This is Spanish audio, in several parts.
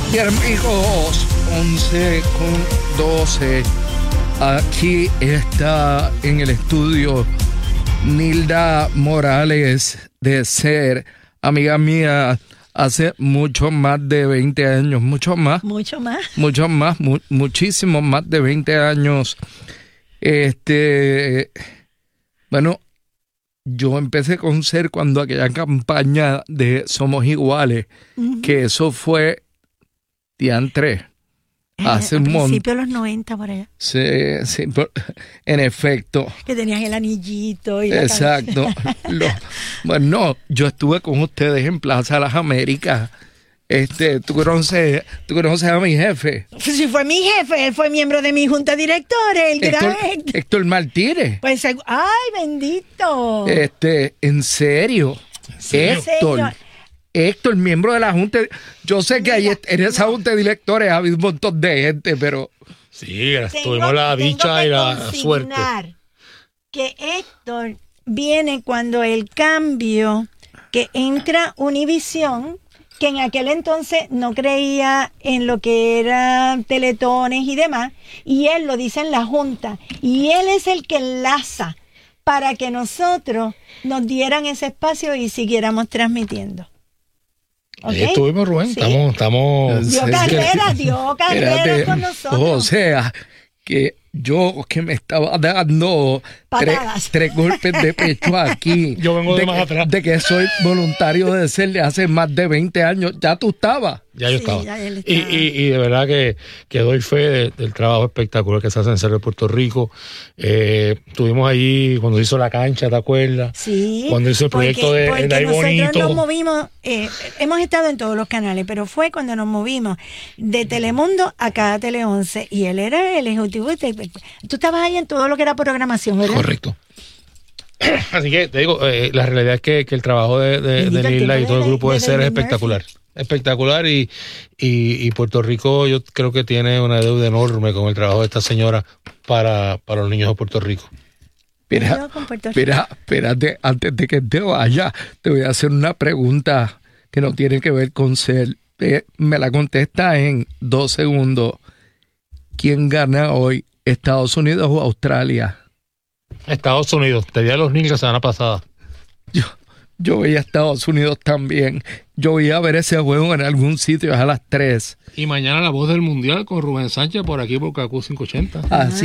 Y amigos, 11:12. Aquí está en el estudio Nilda Morales de SER, amiga mía, hace mucho más de 20 años, muchísimo más de 20 años. Bueno, yo empecé con SER cuando aquella campaña de Somos Iguales, que eso fue diantre. Hace un montón. Principio de los 90 por allá. Sí, en efecto. Que tenías el anillito y exacto. Bueno, yo estuve con ustedes en Plaza Las Américas. ¿Tú conoces a mi jefe? Sí, fue mi jefe, él fue miembro de mi junta de directores, Héctor Martínez. Pues, ¡ay, bendito! ¿En serio? Héctor, miembro de la junta. Yo sé que ahí en esa junta de directores ha habido un montón de gente, pero... Sí, tuvimos la dicha y la suerte. Que Héctor viene cuando el cambio, que entra Univisión, que en aquel entonces no creía en lo que eran teletones y demás, y él lo dice en la junta, y él es el que enlaza para que nosotros nos dieran ese espacio y siguiéramos transmitiendo. ¿Okay? Ahí estuvimos, Rubén. Sí. Estamos... Dio carreras con nosotros. O sea, que yo que me estaba dando tres golpes de pecho aquí. Yo vengo de más atrás. De que soy voluntario de SER de hace más de 20 años. ¿Ya tú estabas? Ya yo estaba. Ya él estaba. Y de verdad que doy fe del trabajo espectacular que se hace en SER de Puerto Rico. Estuvimos allí cuando hizo la cancha, ¿te acuerdas? Sí. Cuando hizo el proyecto de Ahí Bonito. Nosotros nos movimos, hemos estado en todos los canales, pero fue cuando nos movimos de Telemundo a cada Tele 11 y él era el ejecutivo. Tú estabas ahí en todo lo que era programación, ¿verdad? Correcto. Así que te digo, la realidad es que el trabajo de Nilda y todo el grupo de SER es espectacular. Espectacular y Puerto Rico yo creo que tiene una deuda enorme con el trabajo de esta señora para los niños de Puerto Rico. Espérate, antes de que te vaya, te voy a hacer una pregunta que no tiene que ver con SER. Me la contesta en 2 segundos. ¿Quién gana hoy, Estados Unidos o Australia? Estados Unidos, te di a los niños la semana pasada. Yo voy a Estados Unidos también. Yo voy a ver ese juego en algún sitio a las 3. Y mañana la voz del mundial con Rubén Sánchez por aquí por KQ 580.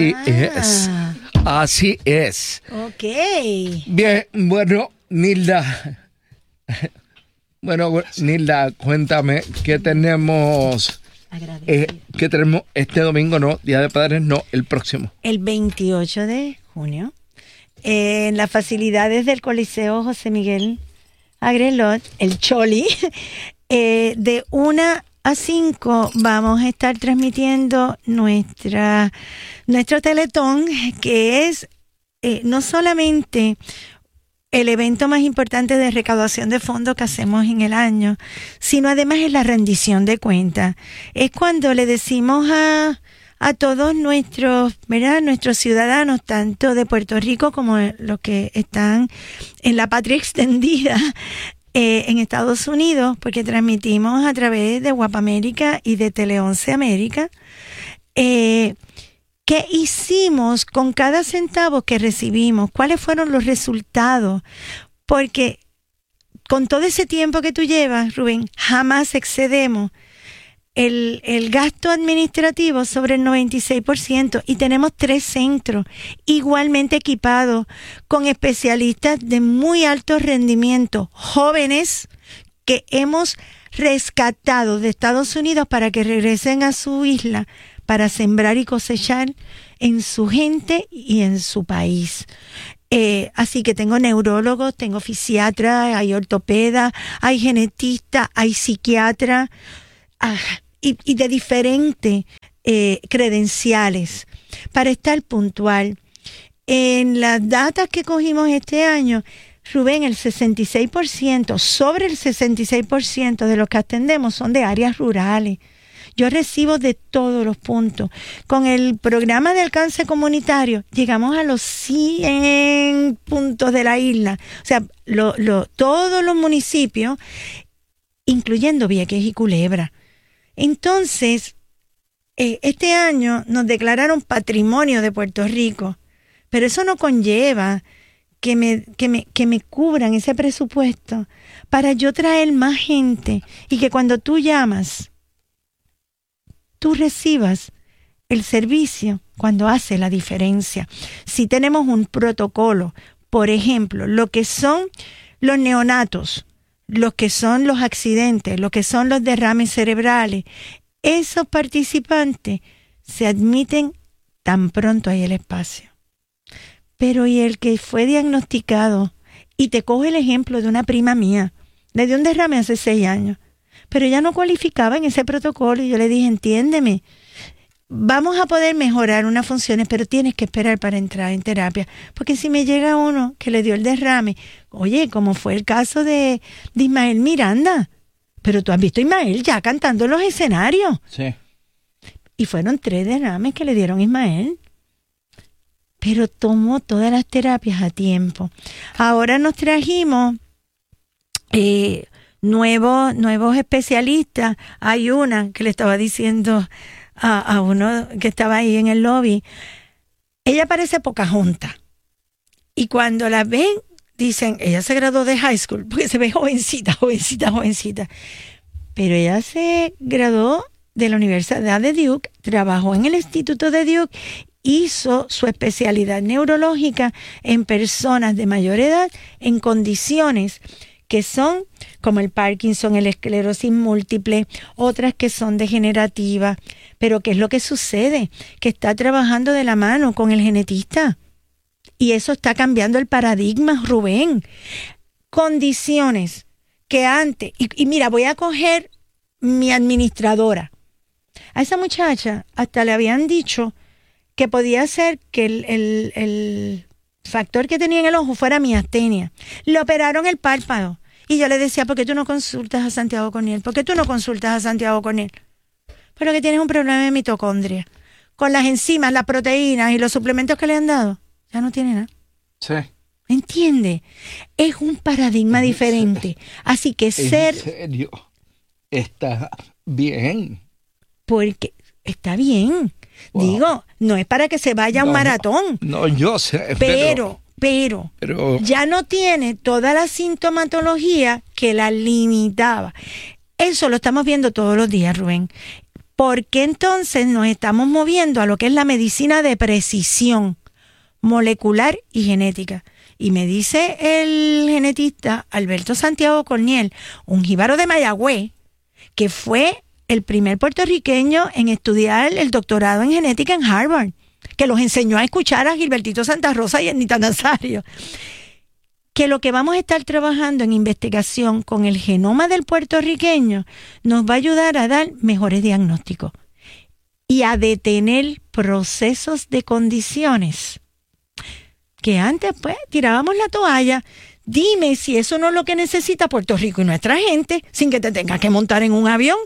Así es. Ok. Bien, bueno, Nilda. Nilda, cuéntame, ¿qué tenemos? ¿Qué tenemos este domingo? No, Día de Padres, no, el próximo. El 28 de junio. En las facilidades del Coliseo José Miguel Agrelot, el Choli, de 1 a 5 vamos a estar transmitiendo nuestro Teletón, que es no solamente el evento más importante de recaudación de fondos que hacemos en el año, sino además es la rendición de cuentas. Es cuando le decimos a todos nuestros ciudadanos, tanto de Puerto Rico como los que están en la patria extendida en Estados Unidos, porque transmitimos a través de Guapa América y de Tele 11 América, ¿qué hicimos con cada centavo que recibimos? ¿Cuáles fueron los resultados? Porque con todo ese tiempo que tú llevas, Rubén, jamás excedemos el gasto administrativo sobre el 96% y tenemos 3 centros igualmente equipados con especialistas de muy alto rendimiento, jóvenes que hemos rescatado de Estados Unidos para que regresen a su isla para sembrar y cosechar en su gente y en su país. Así que tengo neurólogos, tengo fisiatras, hay ortopedas, hay genetistas, hay psiquiatras, y de diferentes credenciales para estar puntual. En las datas que cogimos este año, Rubén, el 66%, sobre el 66% de los que atendemos son de áreas rurales. Yo recibo de todos los puntos. Con el programa de alcance comunitario llegamos a los 100 puntos de la isla. O sea, todos los municipios, incluyendo Vieques y Culebra. Entonces, este año nos declararon Patrimonio de Puerto Rico, pero eso no conlleva que me cubran ese presupuesto para yo traer más gente y que cuando tú llamas, tú recibas el servicio cuando hace la diferencia. Si tenemos un protocolo, por ejemplo, lo que son los neonatos, lo que son los accidentes, lo que son los derrames cerebrales, esos participantes se admiten tan pronto hay el espacio. Pero y el que fue diagnosticado, y te cojo el ejemplo de una prima mía, le dio un derrame hace 6 años, pero ella no cualificaba en ese protocolo y yo le dije, entiéndeme, vamos a poder mejorar unas funciones, pero tienes que esperar para entrar en terapia, porque si me llega uno que le dio el derrame, oye, como fue el caso de Ismael Miranda, pero tú has visto a Ismael ya cantando en los escenarios. Sí. Y fueron 3 derrames que le dieron a Ismael. Pero tomó todas las terapias a tiempo. Ahora nos trajimos nuevos especialistas. Hay una que le estaba diciendo a uno que estaba ahí en el lobby. Ella parece Pocahontas. Y cuando la ven, dicen, ella se graduó de high school, porque se ve jovencita. Pero ella se graduó de la Universidad de Duke, trabajó en el Instituto de Duke, hizo su especialidad neurológica en personas de mayor edad en condiciones que son como el Parkinson, el esclerosis múltiple, otras que son degenerativas. Pero ¿qué es lo que sucede? Que está trabajando de la mano con el genetista. Y eso está cambiando el paradigma, Rubén. Condiciones que antes... Y mira, voy a coger mi administradora. A esa muchacha hasta le habían dicho que podía ser que el factor que tenía en el ojo fuera miastenia. Le operaron el párpado. Y yo le decía, ¿por qué tú no consultas a Santiago Corniel? ¿Por qué tú no consultas a Santiago Corniel? Pero que tienes un problema de mitocondria. Con las enzimas, las proteínas y los suplementos que le han dado, ya no tiene nada. Sí. ¿Entiende? Es un paradigma diferente. Así que ser... ¿En serio? Está bien. Porque está bien. Wow. Digo, no es para que se vaya a un maratón. No, yo sé. Pero ya no tiene toda la sintomatología que la limitaba. Eso lo estamos viendo todos los días, Rubén. Porque entonces nos estamos moviendo a lo que es la medicina de precisión molecular y genética. Y me dice el genetista Alberto Santiago Corniel, un jíbaro de Mayagüez, que fue el primer puertorriqueño en estudiar el doctorado en genética en Harvard, que los enseñó a escuchar a Gilbertito Santa Rosa y a Anita Nazario, que lo que vamos a estar trabajando en investigación con el genoma del puertorriqueño nos va a ayudar a dar mejores diagnósticos y a detener procesos de condiciones que antes pues tirábamos la toalla. Dime si eso no es lo que necesita Puerto Rico y nuestra gente, sin que te tengas que montar en un avión,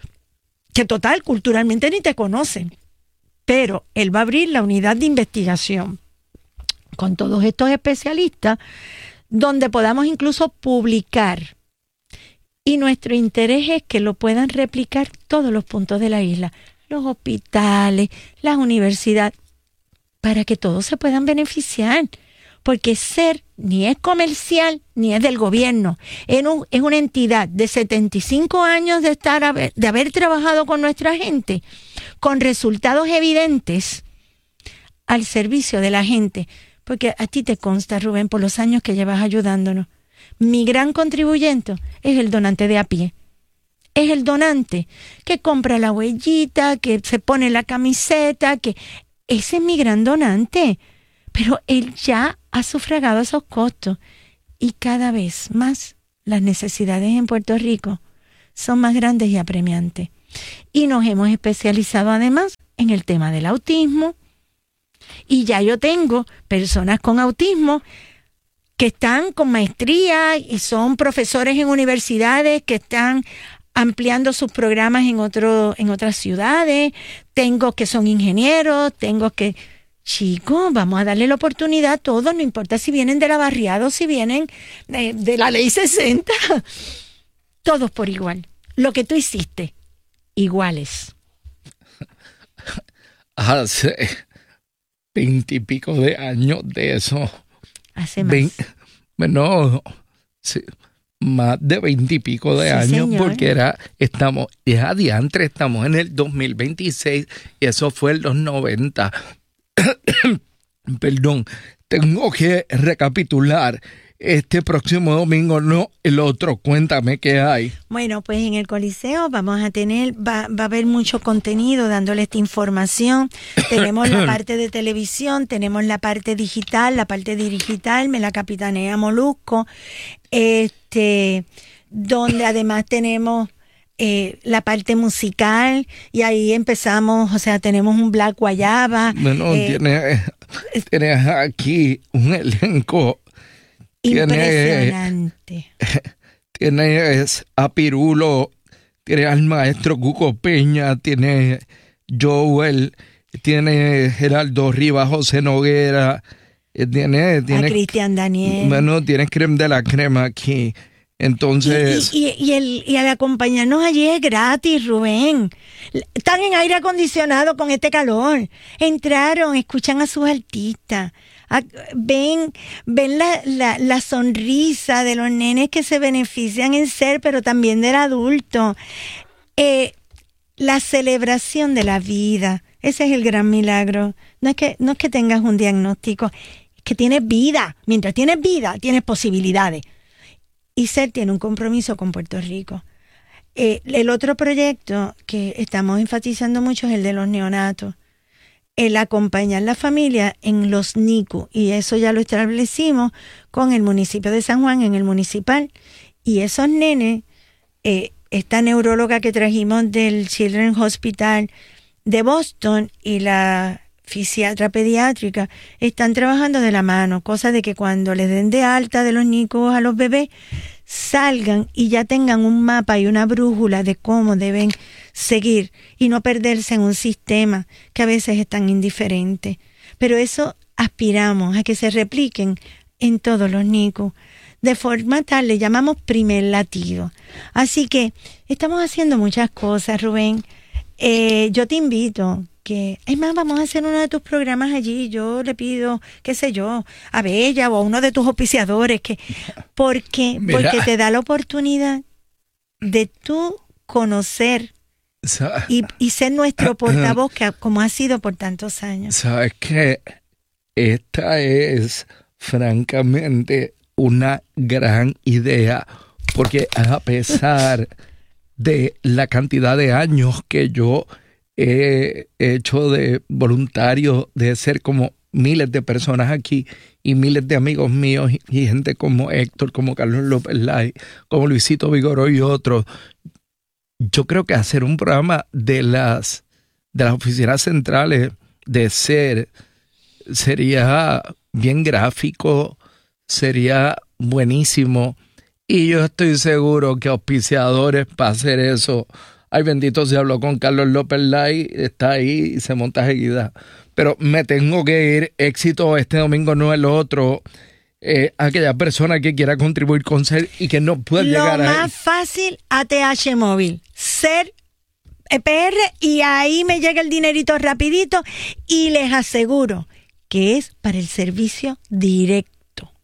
que total, culturalmente ni te conocen. Pero él va a abrir la unidad de investigación con todos estos especialistas, donde podamos incluso publicar. Y nuestro interés es que lo puedan replicar todos los puntos de la isla, los hospitales, las universidades, para que todos se puedan beneficiar. Porque SER ni es comercial ni es del gobierno. Es una entidad de 75 años de haber trabajado con nuestra gente, con resultados evidentes al servicio de la gente. Porque a ti te consta, Rubén, por los años que llevas ayudándonos, mi gran contribuyente es el donante de a pie. Es el donante que compra la huellita, que se pone la camiseta, que ese es mi gran donante. Pero él ya ha sufragado esos costos y cada vez más las necesidades en Puerto Rico son más grandes y apremiantes. Y nos hemos especializado además en el tema del autismo. Y ya yo tengo personas con autismo que están con maestría y son profesores en universidades que están ampliando sus programas en otras ciudades. Tengo que son ingenieros, tengo que... Chicos, vamos a darle la oportunidad a todos, no importa si vienen de la barriada o si vienen de la ley 60. Todos por igual. Lo que tú hiciste iguales. Hace 20 y pico de años de eso. Hace más. No, sí, más de 20 y pico de años, señor. Porque estamos en el 2026 y eso fue en los 90. Perdón, tengo que recapitular. Este próximo domingo, no el otro. Cuéntame qué hay. Bueno, pues en el Coliseo vamos a tener, va a haber mucho contenido dándole esta información. Tenemos la parte de televisión, tenemos la parte digital. La parte digital me la capitanea Molusco, donde además tenemos la parte musical y ahí empezamos, o sea, tenemos un Black Guayaba. Bueno, tienes aquí un elenco. Impresionante. Tienes a Pirulo, tienes al maestro Cuco Peña, tienes Joel, tienes Geraldo Rivas, José Noguera, tienes a Cristian Daniel. Bueno, tienes creme de la crema aquí. Entonces... Y al acompañarnos allí es gratis, Rubén. Están en aire acondicionado con este calor. Entraron, escuchan a sus artistas. Ven la sonrisa de los nenes que se benefician en ser, pero también del adulto. La celebración de la vida. Ese es el gran milagro. No es que tengas un diagnóstico, es que tienes vida. Mientras tienes vida, tienes posibilidades. Y SER tiene un compromiso con Puerto Rico. El otro proyecto que estamos enfatizando mucho es el de los neonatos. El acompañar a la familia en los NICU. Y eso ya lo establecimos con el municipio de San Juan, en el municipal. Y esos nenes, esta neuróloga que trajimos del Children's Hospital de Boston y la fisiatra pediátrica están trabajando de la mano, cosa de que cuando les den de alta de los NICU a los bebés, salgan y ya tengan un mapa y una brújula de cómo deben seguir y no perderse en un sistema que a veces es tan indiferente. Pero eso aspiramos a que se repliquen en todos los NICU, de forma tal, le llamamos primer latido. Así que estamos haciendo muchas cosas, Rubén. Yo te invito que, es más, vamos a hacer uno de tus programas allí. Yo le pido, qué sé yo, a Bella o a uno de tus auspiciadores, porque te da la oportunidad de tú conocer y ser nuestro portavoz, como ha sido por tantos años. Sabes que esta es francamente una gran idea, porque a pesar de la cantidad de años que yo he hecho de voluntario, de ser como miles de personas aquí y miles de amigos míos y gente como Héctor, como Carlos López Lai, como Luisito Vigoró y otros, yo creo que hacer un programa de las oficinas centrales de SER sería bien gráfico, sería buenísimo, y yo estoy seguro que auspiciadores para hacer eso, ay bendito, se habló con Carlos López Lai, está ahí y se monta seguida. Pero me tengo que ir. Éxito este domingo, no el otro. Aquella persona que quiera contribuir con SER y que no pueda llegar a... Lo más fácil, ATH Móvil, SER PR, y ahí me llega el dinerito rapidito y les aseguro que es para el servicio directo.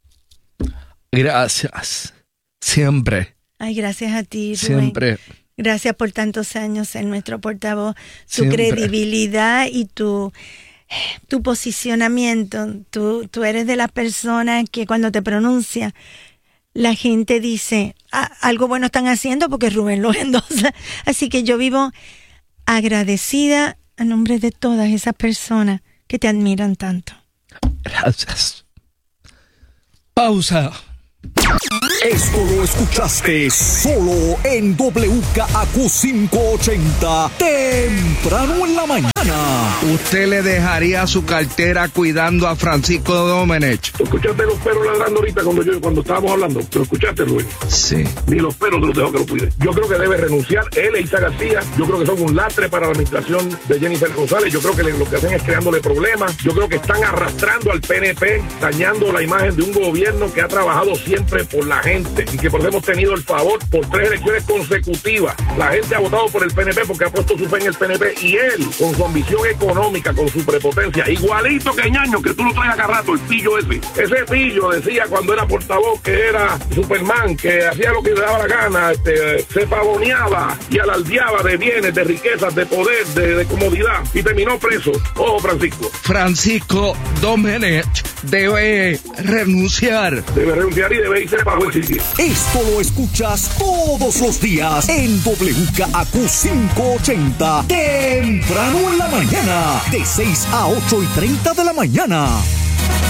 Gracias. Siempre. Ay, gracias a ti, Rubén. Siempre. Gracias por tantos años ser nuestro portavoz, tu credibilidad y tu posicionamiento. Tú eres de las personas que cuando te pronuncia, la gente dice, algo bueno están haciendo porque Rubén lo endosa. Así que yo vivo agradecida a nombre de todas esas personas que te admiran tanto. Gracias. Pausa. Esto lo escuchaste solo en WKAQ 580, temprano en la mañana. ¿Usted le dejaría su cartera cuidando a Francisco Domenech? ¿Escuchaste los perros ladrando ahorita cuando estábamos hablando? ¿Lo escuchaste, Rubén? Sí. Ni los perros te los dejó que lo cuide. Yo creo que debe renunciar él e Isa García. Yo creo que son un lastre para la administración de Jennifer González. Yo creo que lo que hacen es creándole problemas. Yo creo que están arrastrando al PNP, dañando la imagen de un gobierno que ha trabajado siempre PNP por la gente y que por eso hemos tenido el favor por 3 elecciones consecutivas. La gente ha votado por el PNP porque ha puesto su fe en el PNP y él, con su ambición económica, con su prepotencia, igualito que Ñaño, que tú lo traes acá rato, el pillo ese. Ese pillo decía cuando era portavoz que era Superman, que hacía lo que le daba la gana, se pavoneaba y alardeaba de bienes, de riquezas, de poder, de comodidad y terminó preso. Ojo, Francisco. Francisco Domenech debe renunciar. Debe renunciar y debe irse para buen sitio. Esto lo escuchas todos los días en WKAQ 580. Temprano en la mañana, de 6 a 8:30 de la mañana.